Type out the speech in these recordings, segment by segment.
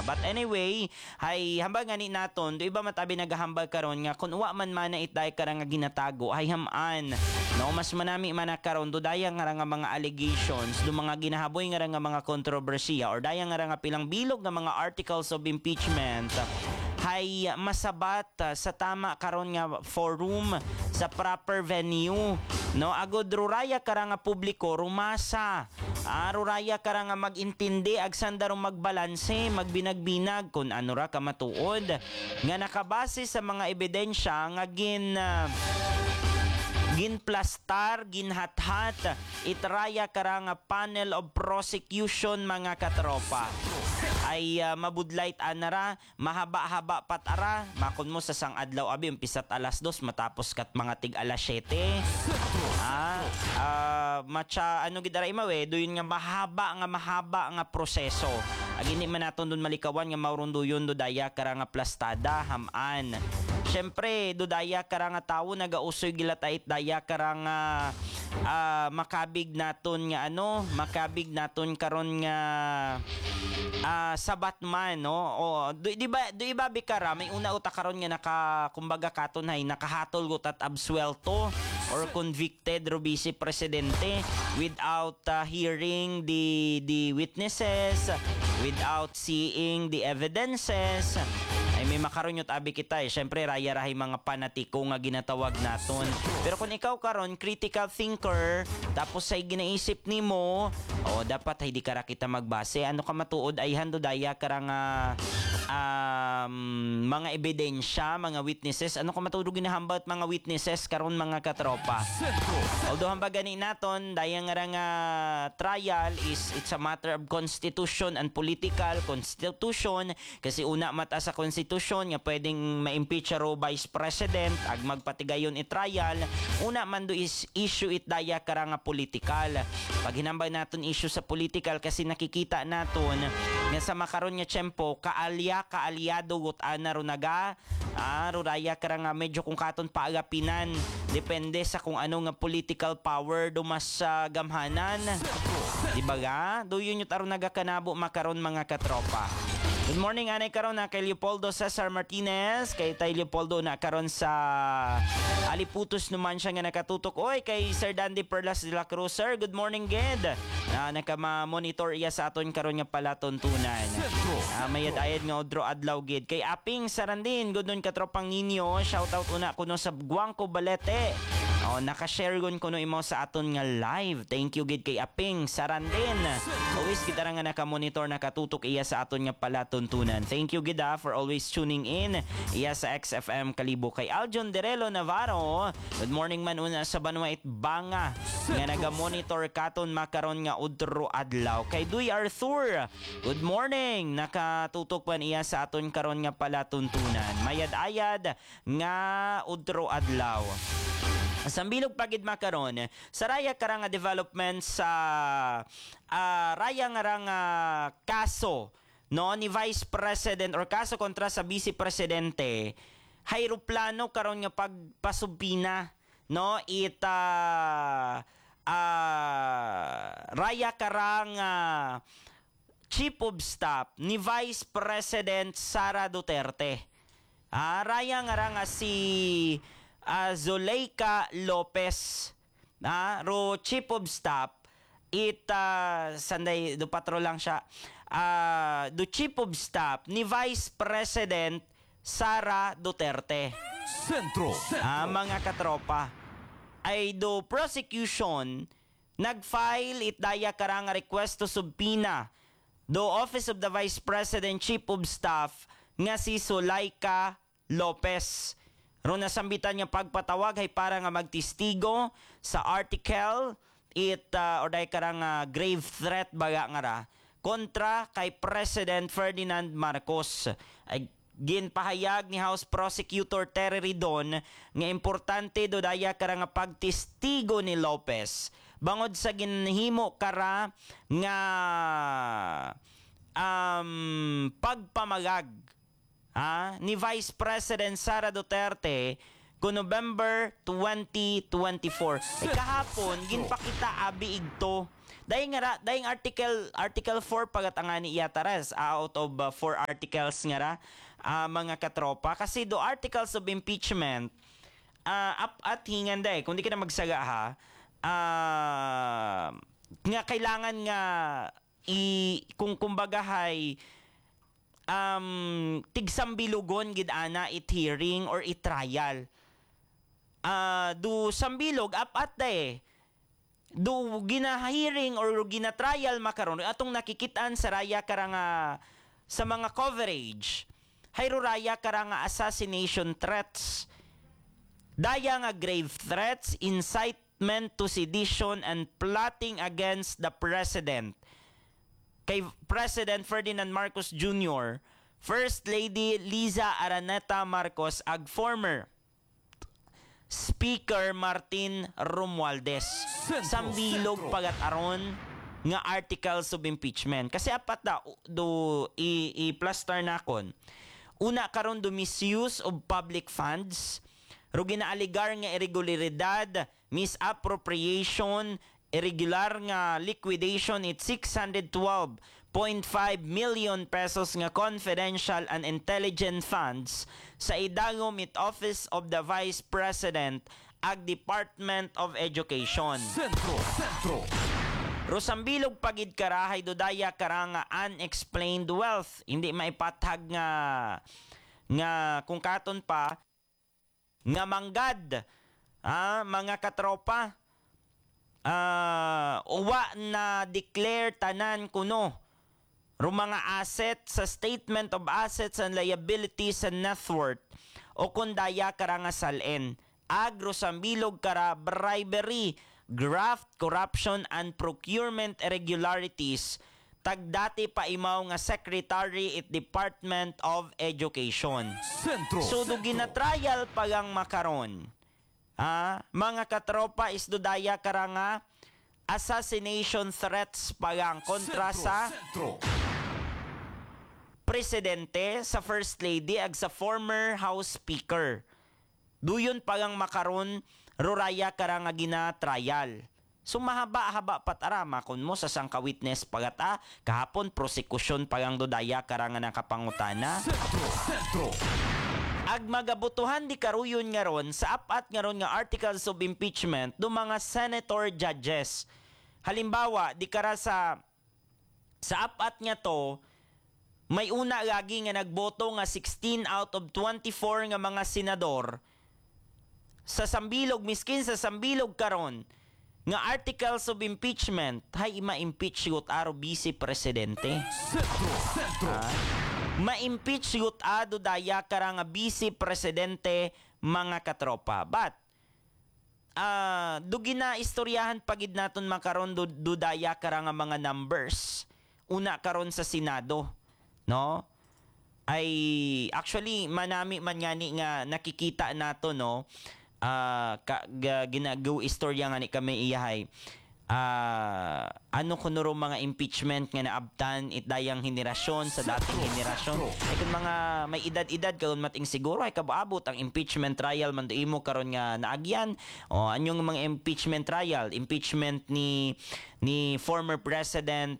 But anyway, hay hambal nga ni naton, do iba matabi nagahambal karon nga kun wa man mana itday kara nga ginatago ay haman. No, mas manami man karon do daya nga mga allegations, do mga ginahaboy nga mga kontrobersiya or daya nga pilang bilog nga mga articles of impeachment hay masabat sa tama karon nga forum sa proper venue, no, agod ruraya kara nga publiko rumasa, ruraya kara nga magintindi agsanda ro magbalanse magbinag-binag kun ano ra ka matuod nga nakabase sa mga ebidensya nga ginplastar, ginhathat, itraya kara nga panel of prosecution mga katropa. Ay mabudlight anara, mahaba-haba patara, makon mo sa sang adlaw abi umpisat alas 2 matapos kat mga tig alas 7. Matcha ano gidara imawe, do yun nga mahaba nga proseso. Agini man naton dun malikawan nga maurundo yun do daya kara nga plastada haman. Syempre do daya kara nga tawo nagausoy gilatait daya kara nga makabig naton nga makabig naton karon nga sabat man, no, o do iba bikara may una uta karon nga kumbaga katon hay nakahatol gutat absuelto or convicted ro vice presidente without hearing the witnesses, without seeing the evidences. Ay may makaron yut abi kita syempre raya rahay mga panatiko nga ginatawag naton. Pero kung ikaw karon critical thinker tapos ay ginaisip nimo, dapat hindi kara kita magbase ano ka matuod ay hando daya kara nga mga ebidensya, mga witnesses, ano ka matuod ginahambal mga witnesses karon mga katropa. Although hamba gani naton daya nga trial it's a matter of constitution and political constitution kasi una mata sa constitution nga pwedeng ma-impeach ro vice president ag magpatigayon i-trial. Una man do is issue it daya kara nga political. Pag hinambay naton issue sa political kasi nakikita naton nga sa makaron nga tiyempo kaalyado gut ana ro naga ruraya kara nga medyo kung katon paagapinan depende sa kung ano nga political power do mas gamhanan. Di ba ga? Do yun yung taro nagakanabo makaron mga katropa. Good morning, anay karon na kay Leopoldo Cesar Martinez. Kay tay Leopoldo na karon sa Aliputos naman siya nga nakatutok. Oy, kay Sir Dandy Perlas de la Cruz. Sir, good morning, Ged. Nakama-monitor iya sa aton karon nga pala tuntunan. Mayad-ayad nga odro adlaw, Ged. Kay Aping Sarandin, good nun katropang ninyo. Shoutout una kuno sa Guangco Balete. Nakashare gon kuno imo sa aton nga live. Thank you gid kay Aping Sarandin. Always kita nga naka-monitor nakatutok iya sa aton nga pala tuntunan. Thank you gid for always tuning in iya sa XFM Kalibo. Kay Aljon Derelo Navarro, good morning man una sa Banuait Banga nga naga-monitor katon makaron nga udro adlaw. Kay Duy Arthur, good morning, nakatutok man iya sa aton karon nga pala tuntunan. Mayad-ayad nga udro adlaw. Sambilog pagid makaron sa raya karang development sa raya nga kaso no ni Vice President or kaso kontra sa Vice Presidente. Hayroplano karon nga pagpasubina no raya karang Chief of Staff ni Vice President Sara Duterte. Raya nga si Zuleika Lopez ro Chief of Staff sanday do patro lang siya do Chief of Staff ni Vice President Sara Duterte. Sentro. Mga katropa ay do prosecution nag-file it daya karang request to subpoena do Office of the Vice President Chief of Staff nga si Zuleika Lopez. Ron nasambitan niya pagpatawag ay para nga magtistigo sa article or dahil karang grave threat baga nga ra kontra kay President Ferdinand Marcos. Ay ginpahayag ni House Prosecutor Terry Ridon nga importante do daya karang pagtistigo ni Lopez bangod sa ginhimo kara nga pagpamagag ni Vice President Sara Duterte ko November 2024. Kahapon ginpakita abi igto Dahing article 4 pagatangani iyataras out of 4 articles nga ra, mga katropa, kasi do articles of impeachment up at hingan day kung di ka na magsaga ha, nga kailangan nga kung kumbaga hay tigsambilugon gid ana it hearing or it trial. Do sambilog apat day do gina-hearing or gina-trial makaron atong nakikitaan sa raya karanga sa mga coverage hayro raya karanga assassination threats, daya nga grave threats, incitement to sedition and plotting against the president. Kay President Ferdinand Marcos Jr., First Lady Liza Araneta Marcos ag former Speaker Martin Romualdez. Sambilog pagat aron nga articles of impeachment. Kasi apat da do i-plaster nakon. Una karon do misuse of public funds, ro ginaaligar nga irregularidad, misappropriation, irregular nga liquidation it 612.5 million pesos nga confidential and intelligent funds sa idangom it Office of the Vice President ag Department of Education. Sentro. Rosambilog pagid karahay dodaya karanga unexplained wealth. Hindi maipatag nga kung katon pa nga manggad mga katropa. Uwa na declare tanan kuno ro mga asset sa statement of assets and liabilities and net worth o kundaya karanga salen agro sambilog kara bribery, graft, corruption and procurement irregularities tagdati pa imaw nga secretary at Department of Education. So do gina-trial pagang makaron. Mga katropa isdudaya karanga assassination threats pagang kontra sa presidente, sa first lady ag sa former house speaker. Duyon pagang makaron ruraya karanga gina-trial. So mahaba-haba patarama kun mo sa sangka witness pagata kahapon prosekusyon pagang dodaya karanga nakapangutana. Ag magabutuhan di karuyon nga ron sa apat nga ron nga articles of impeachment do mga senator judges. Halimbawa, di kara sa apat nga to, may una lagi nga nagboto nga 16 out of 24 nga mga senador sa sambilog, miskin sa sambilog karon nga articles of impeachment hay ma-impeach yut aro vice presidente. Ma-impeach yut ado daya karanga vice presidente mga katropa. But do gina-istoryahan pagid naton makaron do daya karanga mga numbers. Una karon sa Senado, no? Ay actually manami man ngani nga nakikita nato no. Ginagaw istorya nga ni kami iyahay. Ano kuno mga impeachment nga naabtan itdayang henerasyon sa dating henerasyon. Ay kun mga may edad-edad karon mating siguro ay kabaabot ang impeachment trial man imo karon nga naagyan. O anyong mga impeachment trial, impeachment ni former President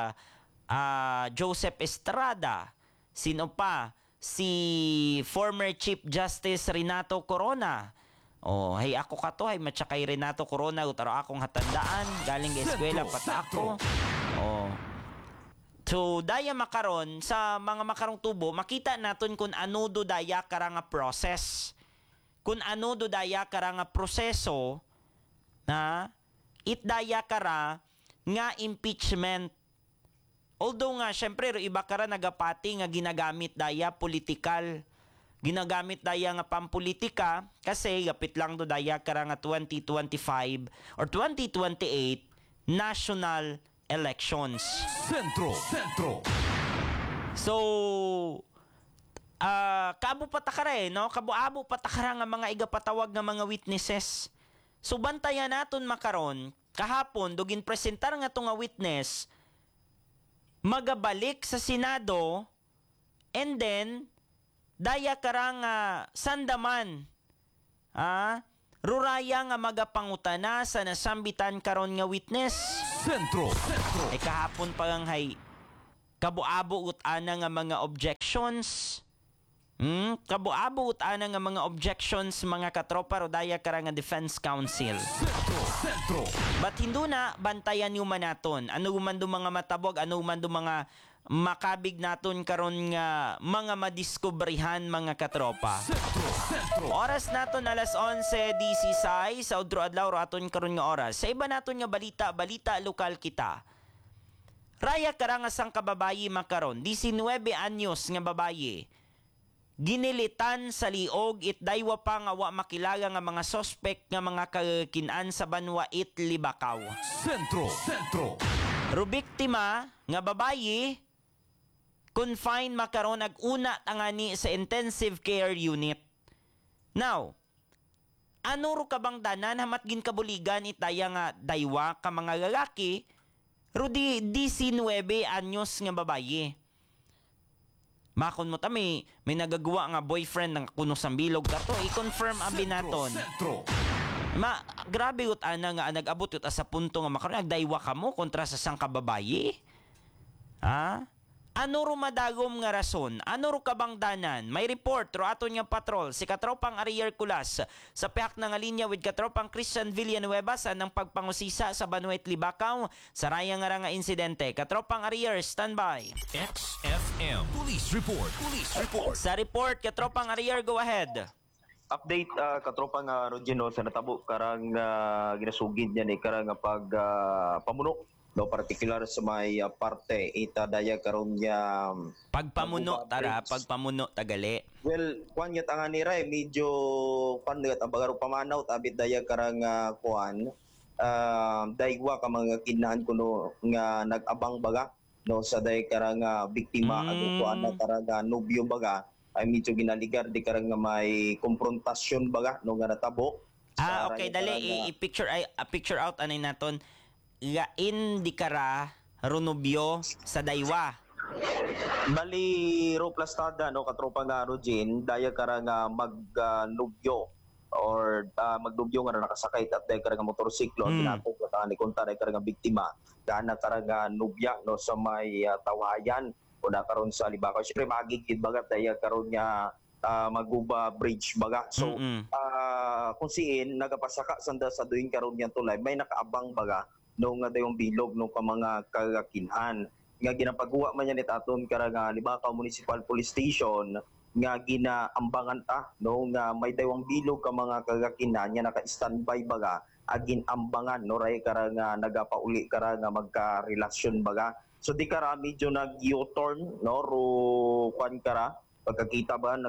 Joseph Estrada. Sino pa? Si former Chief Justice Renato Corona. Oh, hey ako kato hay matsakay Renato Corona utaro akong hatandaan galing sa eskwela pata ako. Oh. So daya makaron sa mga makarong tubo makita naton kung ano do daya karanga process. Kung ano do daya karanga proseso na itdaya kara nga impeachment. Although nga syempre iba kara nagapati nga ginagamit daya political. Ginagamit daya nga pampolitika kasi gapit lang do daya kara nga 2025 or 2028 national elections. Sentro. So kabo patakara no? Kabo-abo patakara nga mga igapatawag nga mga witnesses. So bantayan naton makaron kahapon dugin presentar nga to nga witness magabalik sa Senado and then daya karang sandaman Ruraya nga magapangutana sa nasambitan karon nga witness. Sentro. Kahapon pa lang hay kabuabo ut ana nga mga objections. Kabuabo ut ana nga mga objections mga katropa rodaya kara nga Defense Council. Sentro. But hinduna bantayan yung manaton. Ano man do mga matabog, ano man do mga makabig naton karon nga mga madiskubrihan mga katropa. Oras naton alas 11:16 sa udro adlaw ro aton karon nga oras. Sa iba naton nga balita lokal kita. Raya karanga sang kababayi makaron 19 anyos nga babayi. Ginilitan sa liog it daywa pa nga wa makilala nga mga suspect nga mga kakinan sa Banwa it Libakaw. Sentro. Rubiktima nga babayi confined makaron nag-una tangani sa intensive care unit. Now, ano ro ka bang danan hamat ginkabuligan itaya nga daywa ka mga lalaki rudi 19 anyos nga babayi. Makon mo ta may nagagawa nga boyfriend ng kuno sambilog kato i-confirm abi naton. Grabe ut ana nga nag-abot ut sa punto nga makaron nagdaywa ka mo kontra sa sang kababayi. Ha? Ano ro madagom nga rason? Ano ro kabangdanan? May report ro aton nga patrol si Katropang Ariel Culas sa pihak na nga linya with Katropang Christian Villanueva sa nang pagpangusisa sa Banuet Libakaw sa raya nga insidente. Katropang Ariel, standby. XFM Police Report. Sa report, Katropang Ariel, go ahead. Update katropa nga Rodino sa natabo karang ginasugid niya ni karang pag pamuno no particular sa may parte ita daya karon niya pagpamuno tagali. Well, kuan nga tanga ni Ray medyo pangat ang bagaro pamanaw tabit daya karang kuan daigwa ka mga kinaan kuno nga nag-abang baga no sa day karang biktima ag kuan na karang nobyo baga ay medyo ginaligar di karang may konfrontasyon baga no nga natabo. Okay, dali i-picture out anay naton. Lain di kara runubyo sa daywa. Bali ro plastada no katropa nga Rogin daya kara nga magnubyo or magnubyo nga nakasakay at daya kara nga motorsiklo ginatog ka ni konta daya kara nga biktima kana kara nga nubya no sa may tawayan o na karon sa Libakaw. Syempre magigid bagat daya karon nga Maguba Bridge baga. So kung siin nagapasaka sanda sa duing karon nga tulay may nakaabang baga no nga dayong bilog no ka mga kagakinhan nga ginapagawa man yan aton karang Libakaw Municipal Police Station nga ginaambangan ta no nga may dayong bilog ka mga kagakinhan nga naka-standby baga agin ambangan no ray karang nagapauli karang magka-relasyon baga. So di kara medyo nag-U-turn no ro kwan kara pagkakita ba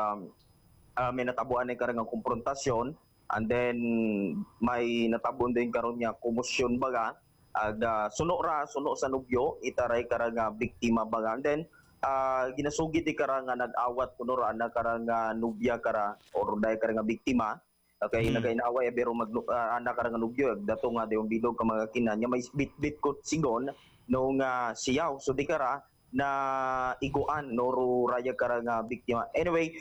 may natabuan ay karang konfrontasyon. And then may natabon din karon niya komosyon baga ag suno sa nubyo itaray karang biktima baga. And then ginasugid di karang nag-awat kuno ra na karang nubya kara or day karang biktima. Okay, nagainaway pero ana karang nubyo dato nga dayong bilog ka mga kinanya may bit ko sigon no nga siyaw. So di kara na iguan no ro raya karang biktima. Anyway,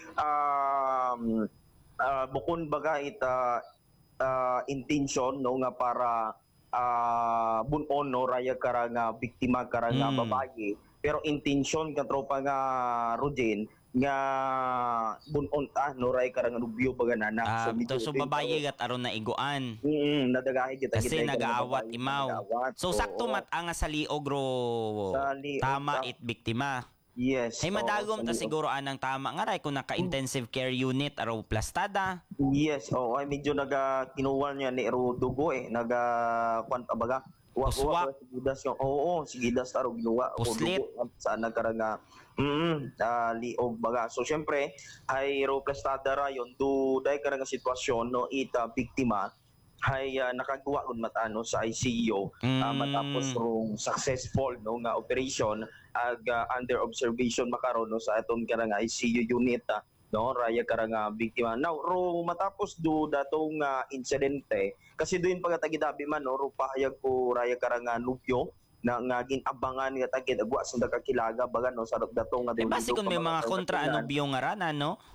bukod baga ita intention no nga para bunon no raya kara nga biktima kara nga babae pero intention ka tropa nga Rodin nga bunon ta no raya kara nga nubyo baga nana. So babae gat aron na iguan. Nadagahi kita kasi nagaawat imaw. So sakto matanga sa liog ro tama it biktima. Yes. Ay madagom ta siguro anang tama nga ray kung naka-intensive care unit aro plastada. Yes, ay medyo kinuwal niya ni ro dugo naga kwanta baga. Sigidas yung sigidas taro ginuwa o dugo sana karanga liog baga. So syempre ay ro plastada ra yon do day karanga sitwasyon no ita biktima ay nakagawa kun matano sa ICU matapos rong successful no nga operation ag under observation makaron no sa aton karang ICU unit no raya karang biktima. Now ro matapos do datong insidente kasi doin pagatagidabi man no ro pahayag ko raya karang nubyo na nga ginabangan nga tagid agwa sa kakilaga baga no sa datong nga basi kun may mga kontra nubyo nga rana no.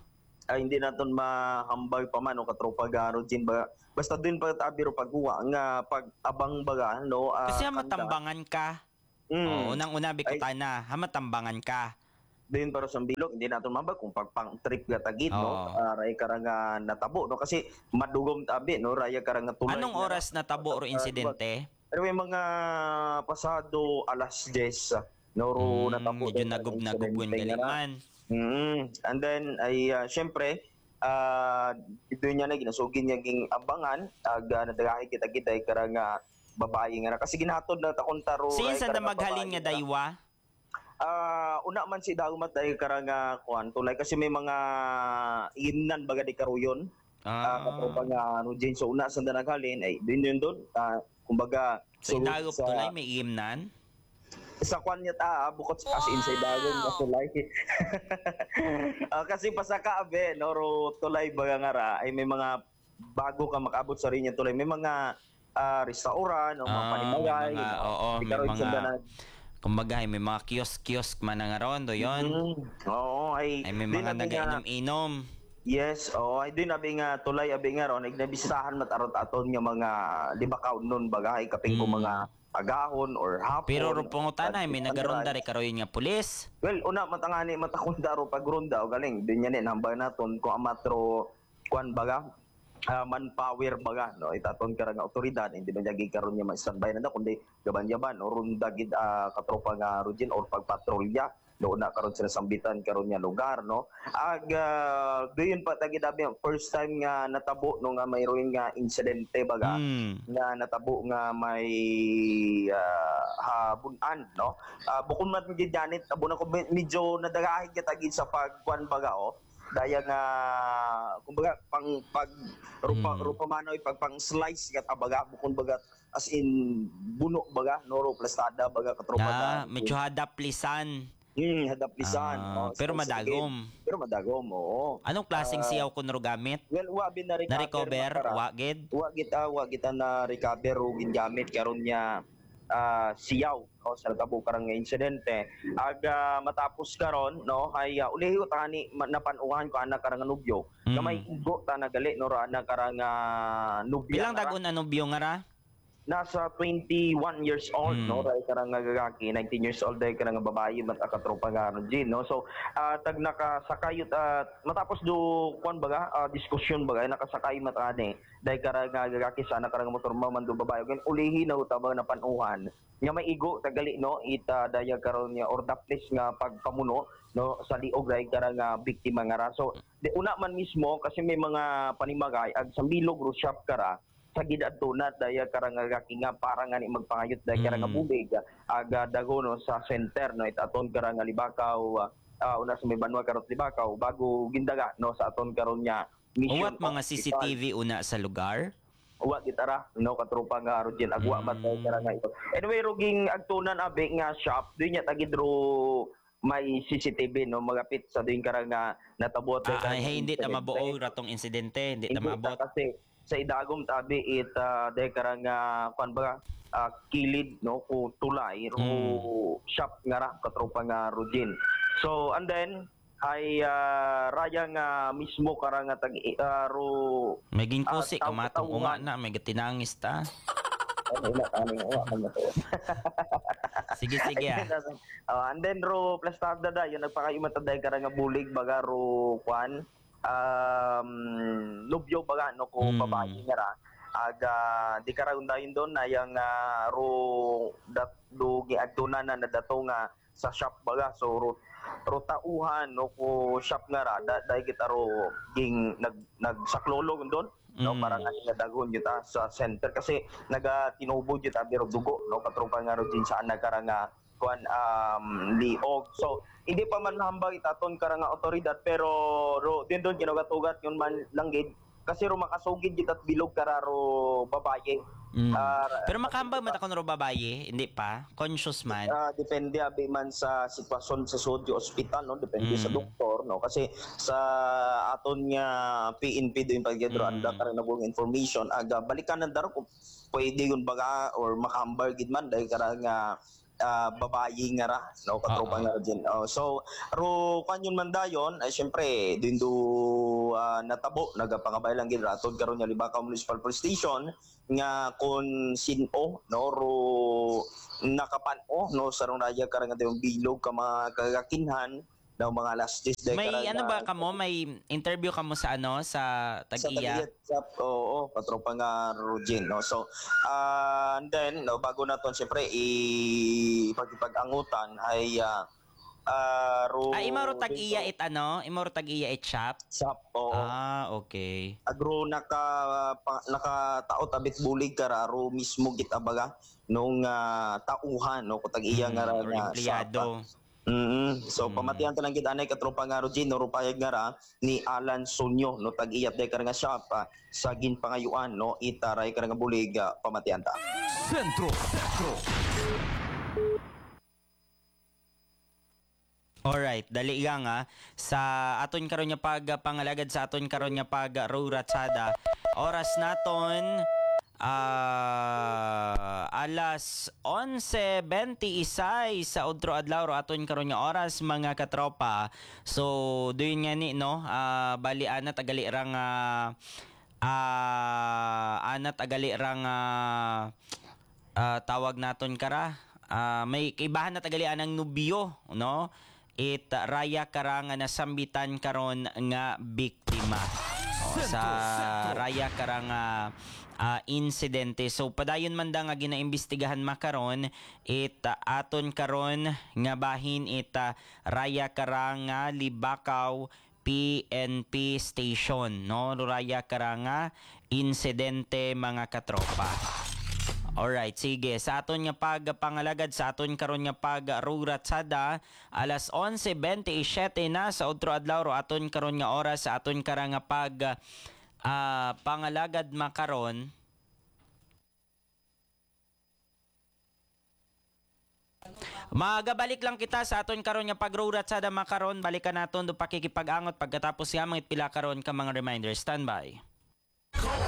hindi naton mahambal pa man o katropa garo din ba basta din pa tabiro pagkuha nga pag-abang baga no Kasi kanda. matambangan ka. Mm. Unang-una bikutan na, hamatambangan ka. Din para sa bilog hindi naton mabag kung pagpang trip ga tagid Oo. no ray karanga natabo no kasi madugom tabi no raya karanga tulay Anong nga. oras natabo ro insidente? Pero may mga pasado alas 10 no ro natabo Medyo din ang nagub-nagubun insidente gali nga. man. And then ay syempre ito niya na ginasugin niya ging abangan nadagahi kita karanga babae nga na. Kasi ginatod na takon taro Sinsa na maghalin nga daywa? una man si Dagumat ay karanga kuan tulay kasi may mga inan baga di karuyon katropa nga ano din so una sa naghalin ay din yun doon kumbaga So inagop tulay may imnan? sa kwan niya bukod as in sa dagong na tulay kasi pasaka abe no ro tulay baga nga ra ay may mga bago ka makabot sa rin tulay may mga restaurant o mga panimagay oo, di may karoon sa mga danag. kumbaga may mga kiosk man nga ron do yon. Oo, Ay may mga nagainom-inom. yes, ay din abi nga tulay abi nga ron nagbisitahan matarot aton nga mga libakaw nun baga ay kaping ko mga agahon or hapon. Pero ro pangutan ay may nagaronda ri karoyon nga pulis. Well, una matangani matakunda ro pagronda o galing din yan hambay naton ko amatro kuan baga manpower baga no itaton ka nga otoridad hindi man jagi karon niya ma-standby na kundi gaban-yaban o runda gid katropa nga rugin or pagpatrolya no na karon sila sambitan karon nga lugar no dayon pa tagid abi first time nga natabo no nga mayroon nga insidente baga nga natabo nga may habunan no bukod man gid janit abo na ko medyo nadagahin ka tagid sa pagkuan baga daya nga kumbaga pag rupa manoy pang slice kat abaga bukod baga as in buno baga noro plastada baga katropa na Medyo hadaplisan. hadaplisan Pero madagom. pero madagom oo Anong klaseng siyaw kun ro gamit? well wa bin na Na-recover? Wa gid? wa kita na recover o gingamit karon niya siyaw no sa natabo karang insidente matapos karon no ay ulihi ko tani napanuhan ko anak karang nubyo nga may igo ta nagali no ra anak karang nubyo Bilang dagon anubyo nga ra? nasa 21 years old no ray karang gagaki 19 years old day karang babae mat katropa nga Jin no so tag nakasakayot matapos do kuan baga diskusyon baga nakasakay mat ani day karang gagaki sana karang motor man do babae gan ulihi na utabang napanuhan nga may igo tagali no ita daya karon nga ordaples nga pagpamuno no sa liog ray karang biktima nga ra so di una man mismo kasi may mga panimagay ag sa bilog ro shop kara sa gidad tunat daya karang nga para nga ni magpangayot daya karang bubig aga dagono sa center no itaton karang libakaw una sa may banwa karot libakaw bago gindaga no sa aton karon nya mission. Uwat mga CCTV una sa lugar? Uwa gitara no katropa nga Rogin agwa matay karang ito anyway ruging agtunan abi nga shop di nya tagidro may CCTV no magapit sa din karang natabot Hindi ta mabuo ratong insidente, hindi ta maabot. kasi sa idagom tabi de karang kuan ba kilid no ko tulay ro shop nga ra katropa nga Rogin so and then ay raya nga mismo karang tag ro May ginkusi ka matong unga na may gatinangis ta. Sige and then ro plastada da yun nagpakayumata day karang bulig baga ro kuan lubyo baga no ko babae nga ra aga di karaon dayon don na yang ro do giadtunan na nadato nga sa shop baga so ro tauhan no ko shop nga ra dai kita ro ging nagsaklolo don no para nga nadagon kita sa center kasi nagatinubo kita biro dugo no katropa nga ro din sa nagkarang kuan liog so hindi pa man hambag itaton karang otoridad pero ro din don ginagatugat yun man langgid kasi ro makasugid gid at bilog kararo babaye pero makahambag matakon ro babaye hindi pa conscious man depende abi man sa sitwasyon sa Sodyo Hospital no depende sa doktor no kasi sa aton nga PNP do yung pagdro anda karang nabong information aga balikan na daro kung pwede yun baga or makahambag gid man dahil karang babayi nga ra no katropa nga ra din. So ro kanyon man dayon ay syempre dindo natabo nagapangabay lang gid ratod karon nga Libakaw Municipal Police Station nga kun sino no ro nakapano no sarong raya karang nga yung bilog ka mga kagakinhan daw mga last days May ano ba kamo? May interview kamo sa ano sa sa Tag-iya? oo, katropa nga Rogin, no? So, and then, no, bago na to, siyempre, ipag-angutan ay, Imaro Tag-iya it ano? Imaro Tag-iya it shop? Shop, oo. Okay. Agro nakataot abit bulig ka ro mismo git abaga nung tauhan no kung tag-iya nga ra Or nga empleyado. So pamatihan ta lang gid anay katropa nga Rogin no rupayag nga ra ni Alan Sonyo no tag-iyat day ka nga shop sa ginpangayuan no itaray ka nga bulig pamatihan ta. Sentro. Alright, dali nga sa aton karon nga pangalagad sa aton karon nga ruratsada. Oras naton alas 11:26 sa udto adlaw aton karon nga oras mga katropa. So doon nga ni no bali ana tagali rang tawag naton kara may kaibahan na tagali anang nubyo no it raya karang nasambitan karon nga biktima sa raya karang insidente. So padayon man da nga ginaimbestigahan makaron it aton karon nga bahin it raya karang Libakaw PNP station no raya karang insidente mga katropa. Alright, sige. Sa aton nga pangalagad sa aton karon nga ruratsada alas 11:27 na sa udto adlaw aton karon nga oras sa aton karang nga pangalagad makaron. Magabalik lang kita sa aton karon nga ruratsada makaron. Balikan naton do pakikipag-angot pagkatapos yamang itpila karon ka mga reminder. Standby.